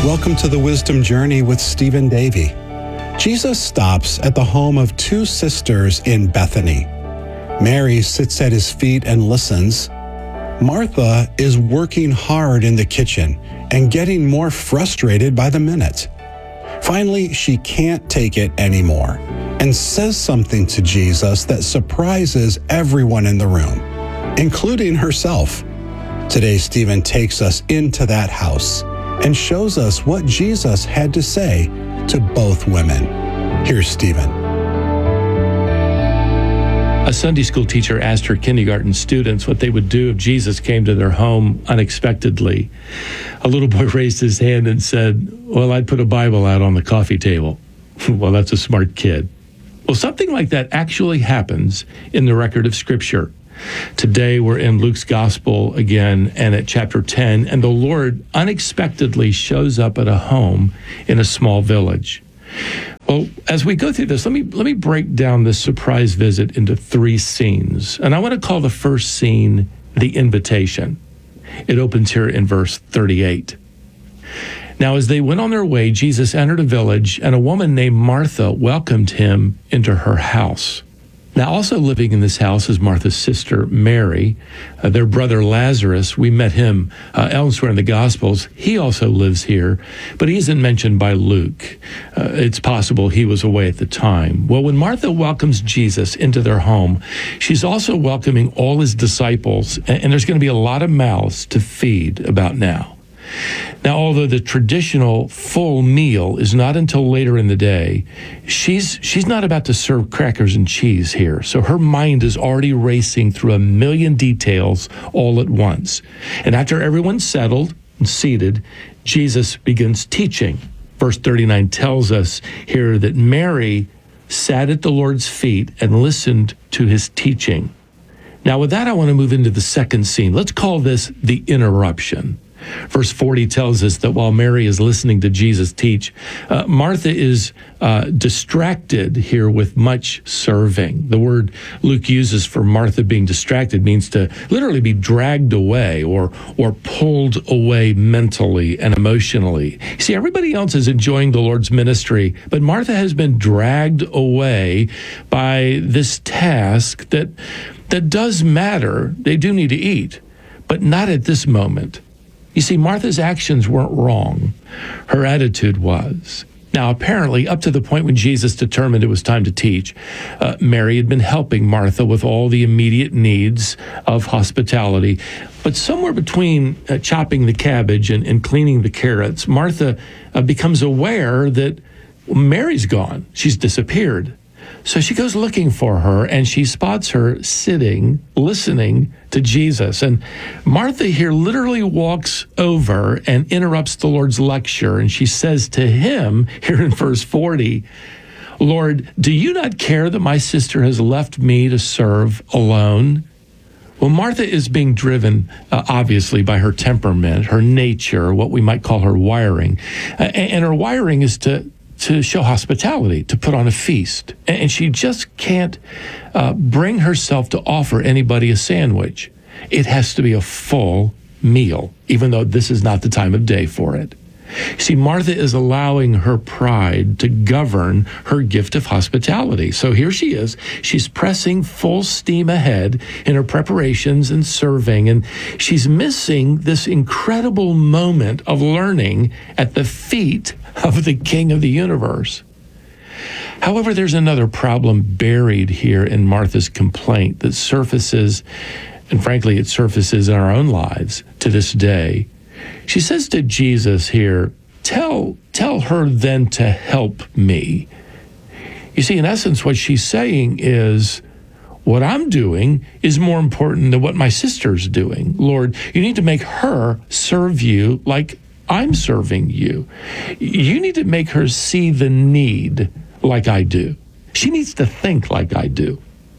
Welcome to the Wisdom Journey with Stephen Davey. Jesus stops at the home of two sisters in Bethany. Mary sits at his feet and listens. Martha is working hard in the kitchen and getting more frustrated by the minute. Finally, she can't take it anymore and says something to Jesus that surprises everyone in the room, including herself. Today, Stephen takes us into that house and shows us what Jesus had to say to both women. Here's Stephen. A Sunday school teacher asked her kindergarten students what they would do if Jesus came to their home unexpectedly. A little boy raised his hand and said, "Well, I'd put a Bible out on the coffee table." Well, that's a smart kid. Well, something like that actually happens in the record of Scripture. Today, we're in Luke's Gospel again and at chapter 10, and the Lord unexpectedly shows up at a home in a small village. Well, as we go through this, let me break down this surprise visit into three scenes. And I want to call the first scene the invitation. It opens here in verse 38. Now, as they went on their way, Jesus entered a village, and a woman named Martha welcomed him into her house. Now, also living in this house is Martha's sister, Mary. Their brother, Lazarus, we met him elsewhere in the Gospels. He also lives here, but he isn't mentioned by Luke. It's possible he was away at the time. Well, when Martha welcomes Jesus into their home, she's also welcoming all his disciples, and there's going to be a lot of mouths to feed about now. Now, although the traditional full meal is not until later in the day, she's not about to serve crackers and cheese here. So her mind is already racing through a million details all at once. And after everyone's settled and seated, Jesus begins teaching. Verse 39 tells us here that Mary sat at the Lord's feet and listened to his teaching. Now, with that, I want to move into the second scene. Let's call this the interruption. Verse 40 tells us that while Mary is listening to Jesus teach, Martha is distracted here with much serving. The word Luke uses for Martha being distracted means to literally be dragged away or pulled away mentally and emotionally. See, everybody else is enjoying the Lord's ministry, but Martha has been dragged away by this task that does matter. They do need to eat, but not at this moment. You see, Martha's actions weren't wrong. Her attitude was. Now, apparently, up to the point when Jesus determined it was time to teach, Mary had been helping Martha with all the immediate needs of hospitality. But somewhere between chopping the cabbage and cleaning the carrots, Martha becomes aware that Mary's gone. She's disappeared. So she goes looking for her, and she spots her sitting, listening to Jesus. And Martha here literally walks over and interrupts the Lord's lecture, and she says to him, here in verse 40, "Lord, do you not care that my sister has left me to serve alone?" Well, Martha is being driven, obviously, by her temperament, her nature, what we might call her wiring. And her wiring is to show hospitality, to put on a feast. And she just can't bring herself to offer anybody a sandwich. It has to be a full meal, even though this is not the time of day for it. See, Martha is allowing her pride to govern her gift of hospitality. So here she is. She's pressing full steam ahead in her preparations and serving, and she's missing this incredible moment of learning at the feet of the King of the universe. However, there's another problem buried here in Martha's complaint that surfaces, and frankly, it surfaces in our own lives to this day. She says to Jesus here, tell her then to help me. You see, in essence, what she's saying is, what I'm doing is more important than what my sister's doing. Lord, you need to make her serve you like I'm serving you. You need to make her see the need like I do. She needs to think like I do.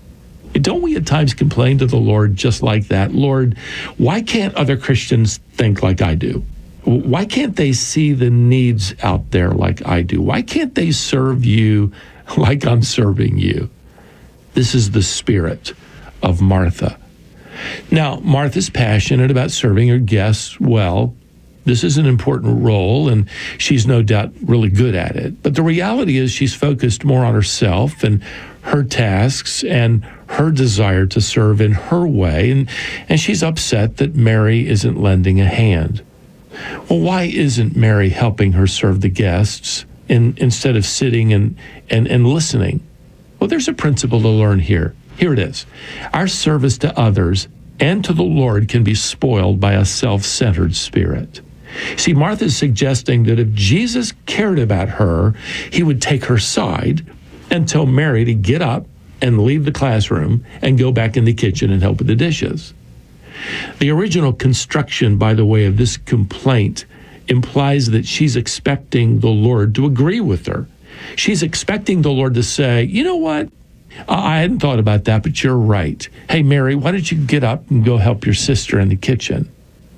Don't we at times complain to the Lord just like that? Lord, why can't other Christians think like I do? Why can't they see the needs out there like I do? Why can't they serve you like I'm serving you? This is the spirit of Martha. Now, Martha's passionate about serving her guests well, This is an important role, and she's no doubt really good at it. But the reality is she's focused more on herself and her tasks and her desire to serve in her way, and she's upset that Mary isn't lending a hand. Well, why isn't Mary helping her serve the guests instead of sitting and listening? Well, there's a principle to learn here. Here it is. Our service to others and to the Lord can be spoiled by a self-centered spirit. See, Martha's suggesting that if Jesus cared about her, he would take her side and tell Mary to get up and leave the classroom and go back in the kitchen and help with the dishes. The original construction, by the way, of this complaint implies that she's expecting the Lord to agree with her. She's expecting the Lord to say, you know what? I hadn't thought about that, but you're right. Hey, Mary, why don't you get up and go help your sister in the kitchen?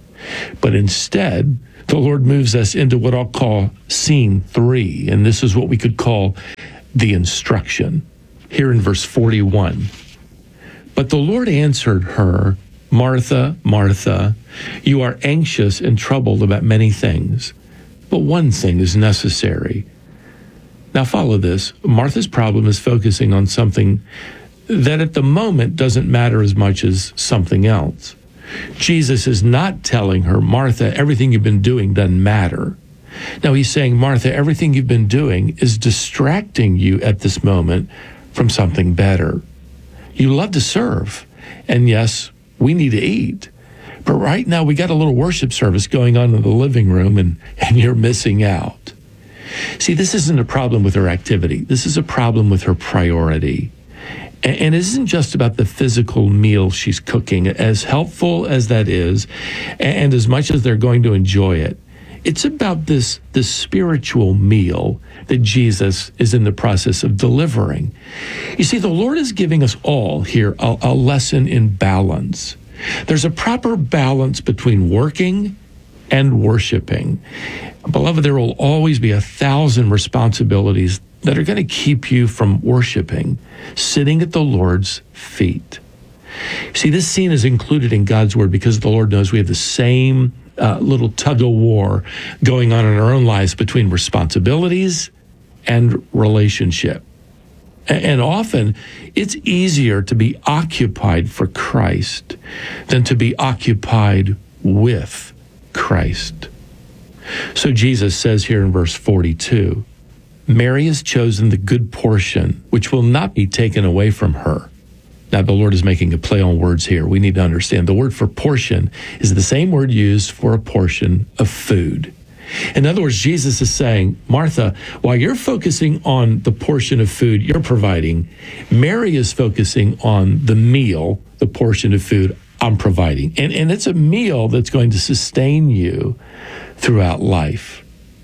But instead, the Lord moves us into what I'll call scene 3, and this is what we could call the instruction. Here in verse 41, but the Lord answered her, Martha, Martha, you are anxious and troubled about many things, but one thing is necessary. Now follow this. Martha's problem is focusing on something that at the moment doesn't matter as much as something else. Jesus is not telling her, Martha, everything you've been doing doesn't matter. No, he's saying, Martha, everything you've been doing is distracting you at this moment from something better. You love to serve, and yes, we need to eat. But right now, we got a little worship service going on in the living room, and you're missing out. See, this isn't a problem with her activity. This is a problem with her priority. And it isn't just about the physical meal she's cooking, as helpful as that is, and as much as they're going to enjoy it. It's about this spiritual meal that Jesus is in the process of delivering. You see, the Lord is giving us all here a lesson in balance. There's a proper balance between working and worshiping. Beloved, there will always be 1,000 responsibilities that are going to keep you from worshiping, sitting at the Lord's feet. See, this scene is included in God's word because the Lord knows we have the same little tug of war going on in our own lives between responsibilities and relationship. And often it's easier to be occupied for Christ than to be occupied with Christ. So Jesus says here in verse 42, Mary has chosen the good portion, which will not be taken away from her. Now, the Lord is making a play on words here. We need to understand the word for portion is the same word used for a portion of food. In other words, Jesus is saying, Martha, while you're focusing on the portion of food you're providing, Mary is focusing on the meal, the portion of food I'm providing. And it's a meal that's going to sustain you throughout life.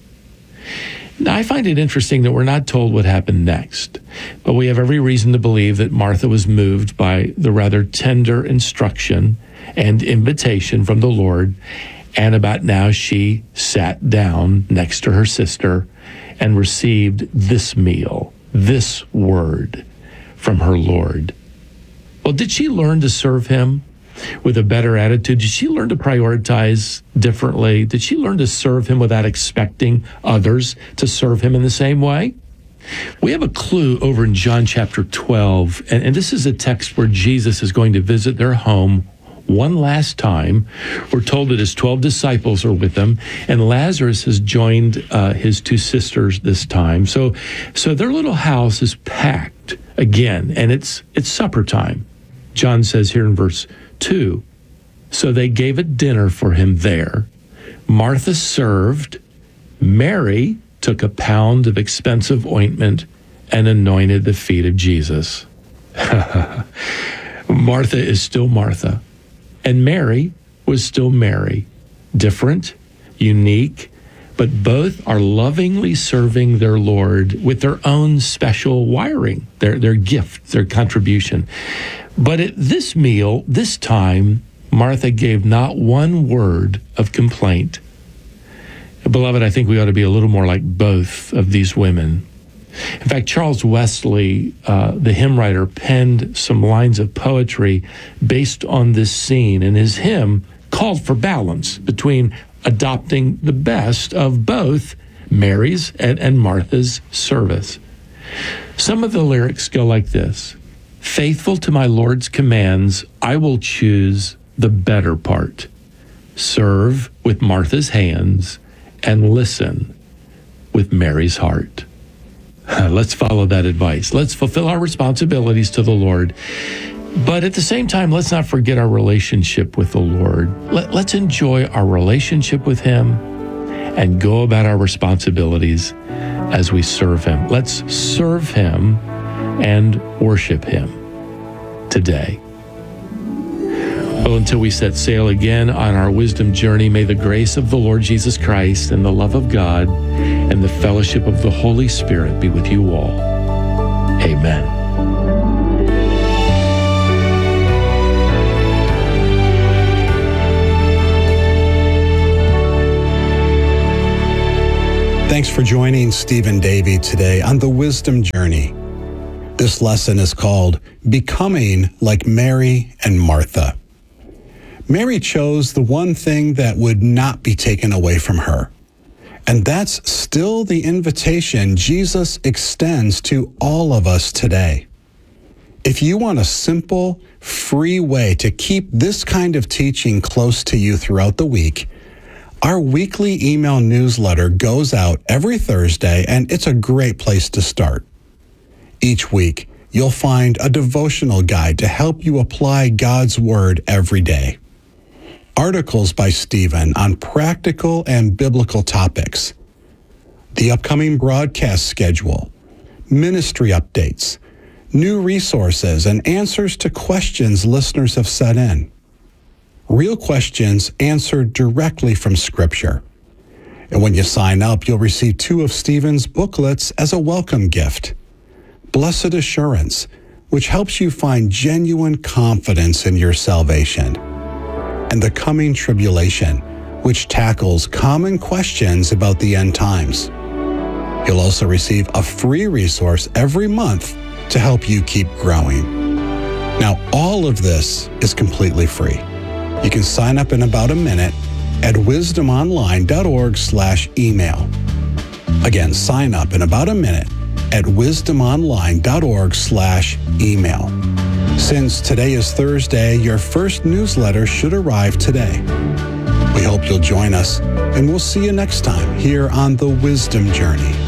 Now, I find it interesting that we're not told what happened next, but we have every reason to believe that Martha was moved by the rather tender instruction and invitation from the Lord, and about now she sat down next to her sister and received this meal, this word from her Lord. Well, did she learn to serve him with a better attitude? Did she learn to prioritize differently? Did she learn to serve him without expecting others to serve him in the same way? We have a clue over in John chapter 12, and this is a text where Jesus is going to visit their home one last time. We're told that his 12 disciples are with him, and Lazarus has joined his 2 sisters this time. So their little house is packed again, and it's supper time. John says here in verse 2, so they gave a dinner for him there. Martha served. Mary took a pound of expensive ointment and anointed the feet of Jesus. Martha is still Martha, and Mary was still Mary. Different, unique, but both are lovingly serving their Lord with their own special wiring, their gift, their contribution. But at this meal, this time, Martha gave not one word of complaint. Beloved, I think we ought to be a little more like both of these women. In fact, Charles Wesley, the hymn writer, penned some lines of poetry based on this scene, and his hymn called for balance between adopting the best of both Mary's and Martha's service. Some of the lyrics go like this: faithful to my Lord's commands, I will choose the better part. Serve with Martha's hands and listen with Mary's heart. Let's follow that advice. Let's fulfill our responsibilities to the Lord. But at the same time, let's not forget our relationship with the Lord. Let's enjoy our relationship with Him and go about our responsibilities as we serve Him. Let's serve Him and worship Him today. Well, until we set sail again on our wisdom journey, may the grace of the Lord Jesus Christ and the love of God and the fellowship of the Holy Spirit be with you all. Amen. Thanks for joining Stephen Davey today on the Wisdom Journey. This lesson is called Becoming Like Mary and Martha. Mary chose the one thing that would not be taken away from her. And that's still the invitation Jesus extends to all of us today. If you want a simple, free way to keep this kind of teaching close to you throughout the week, our weekly email newsletter goes out every Thursday, and it's a great place to start. Each week, you'll find a devotional guide to help you apply God's Word every day. Articles by Stephen on practical and biblical topics, the upcoming broadcast schedule, ministry updates, new resources, and answers to questions listeners have sent in. Real questions answered directly from Scripture. And when you sign up, you'll receive 2 of Stephen's booklets as a welcome gift. Blessed Assurance, which helps you find genuine confidence in your salvation. And The Coming Tribulation, which tackles common questions about the end times. You'll also receive a free resource every month to help you keep growing. Now, all of this is completely free. You can sign up in about a minute at wisdomonline.org/email. Again, sign up in about a minute at wisdomonline.org/email. Since today is Thursday, your first newsletter should arrive today. We hope you'll join us, and we'll see you next time here on the Wisdom Journey.